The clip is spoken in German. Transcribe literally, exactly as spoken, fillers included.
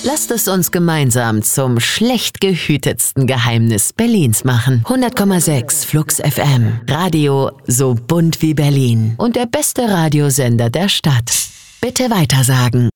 Lasst es uns gemeinsam zum schlecht gehütetsten Geheimnis Berlins machen. hundert Komma sechs Flux F M. Radio so bunt wie Berlin. Und der beste Radiosender der Stadt. Bitte weitersagen.